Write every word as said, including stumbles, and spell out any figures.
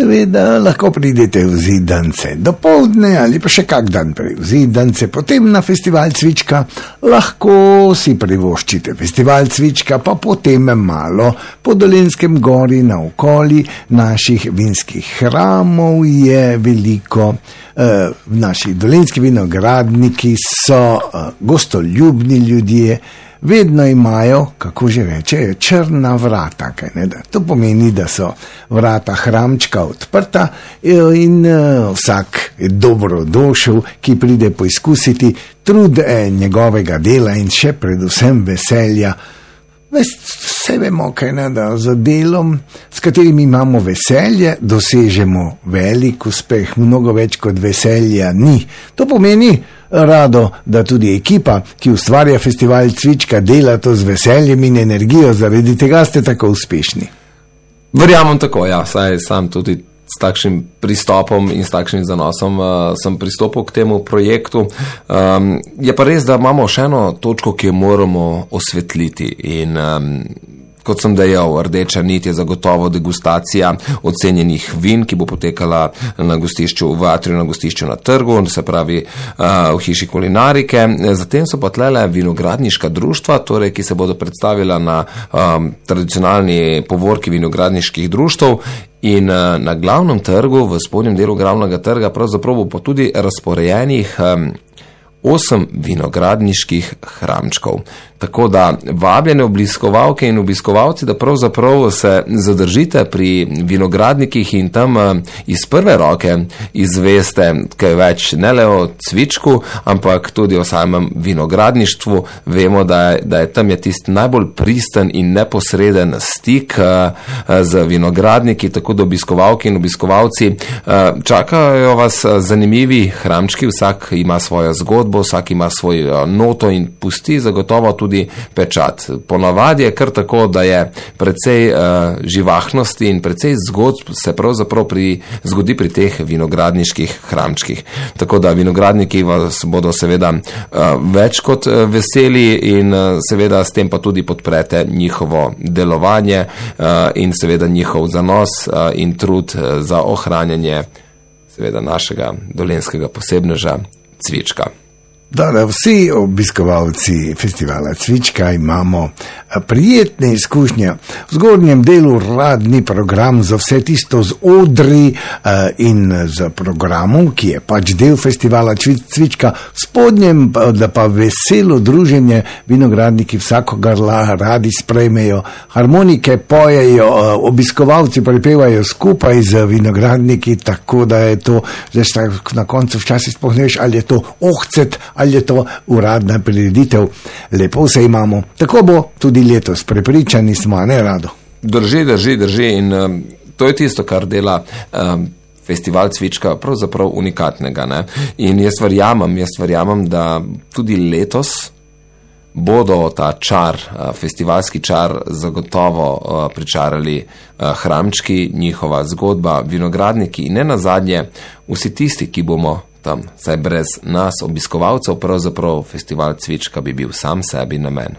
seveda lahko pridete v Zidance do poldne ali pa še kak dan prej v Zidance, potem na festival Cvička, lahko si privoščite festival Cvička, pa potem malo po Dolenjskem gori naokoli. Naših vinskih hramov je veliko, e, naši dolenjski vinogradniki so e, gostoljubni ljudje, vedno imajo, kako že reče, črna vrata, kaj ne da. To pomeni, da so vrata hramčka odprta in uh, vsak je dobrodošel, ki pride poizkusiti trud eh, njegovega dela in še predvsem veselja. Vse vemo, kaj ne da, za delom, s katerim imamo veselje, dosežemo velik uspeh, mnogo več kot veselja ni. To pomeni rado, da tudi ekipa, ki ustvarja festival Cvička, dela to z veseljem in energijo, zaradi tega ste tako uspešni. Verjamem tako, ja, saj sam tudi s takšnim pristopom in s takšnim zanosom uh, sem pristopil k temu projektu. Um, je pa res, da imamo še eno točko, ki jo moramo osvetliti in um, kot sem dejal, rdeča nit je zagotovo degustacija ocenjenih vin, ki bo potekala na gostišču v Atriju, na gostišču na trgu, se pravi uh, v hiši kulinarike. Zatem so pa tlele vinogradniška društva, torej, ki se bodo predstavila na um, tradicionalni povorki vinogradniških društev. In uh, na glavnem trgu, v spodnjem delu glavnega trga, pravzaprav bo pa tudi razporejenih um, osem vinogradniških hramčkov. Tako da vabljene obiskovalke in obiskovalci, da pravzaprav se zadržite pri vinogradnikih in tam iz prve roke izveste kaj več ne le o Cvičku, ampak tudi o samem vinogradništvu. Vemo, da je, da je tam je tisti najbolj pristen in neposreden stik z vinogradniki, tako da obiskovalke in obiskovalci čakajo vas zanimivi hramčki, vsak ima svojo zgodbo, vsak ima svoj noto in pusti zagotovo tudi pečat. Ponavadi je kar tako, da je precej uh, živahnosti in precej zgodb se pravzaprav pri, zgodi pri teh vinogradniških hramčkih. Tako da vinogradniki vas bodo seveda uh, več kot uh, veseli in uh, seveda s tem pa tudi podprete njihovo delovanje uh, in seveda njihov zanos uh, in trud uh, za ohranjanje seveda našega dolenjskega posebneža Cvička. Da, da vsi obiskovalci festivala Cvička imamo prijetne izkušnje. V zgornjem delu radni program za vse tisto z odri in z programom, ki je pač del festivala Cvička. V spodnjem da pa veselo druženje, vinogradniki vsakogar radi sprejmejo, harmonike pojejo, obiskovalci prepevajo skupaj z vinogradniki, tako da je to, zdaj na koncu včasih spohneš, ali je to ohcet, ali je to uradna prireditev. Lepo se imamo. Tako bo tudi letos, prepričani smo, ne Rado? Drži, drži, drži in um, to je tisto, kar dela um, festival Cvička pravzaprav unikatnega. Ne? In jaz verjamem, jaz verjamem, da tudi letos bodo ta čar, festivalski čar zagotovo uh, pričarali uh, hramčki, njihova zgodba, vinogradniki in ne nazadnje vsi tisti, ki bomo tam, saj brez nas, obiskovalcev, pravzaprav festival Cvička bi bil sam sebi namen.